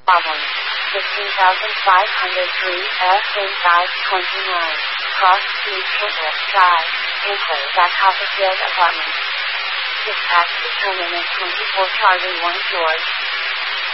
Problem. 15503 F8529. Cross Street Hillcrest Drive, Hinckley, Back Copperfield Apartment. Dispatch determinant 24 Charlie 1 George.